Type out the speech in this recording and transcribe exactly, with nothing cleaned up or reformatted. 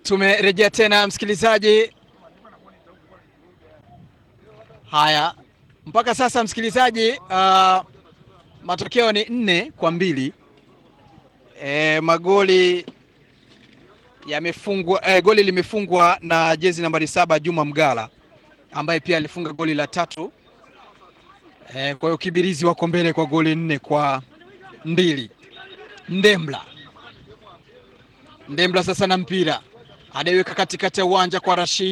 Tumerejea tena msikilizaji. Haya, mpaka sasa msikilizaji, uh, matokeo ni nne kwa mbili. E, magoli yamefungwa, e, goli limefungwa na jezi nambari saba Juma Mgala ambaye pia alifunga goli la tatu. E, kwa hiyo Kibirizi wako mbele kwa goli nne kwa mbili. Ndembla Ndembla sasa na mpira anaiweka katikati ya uwanja kwa Rashid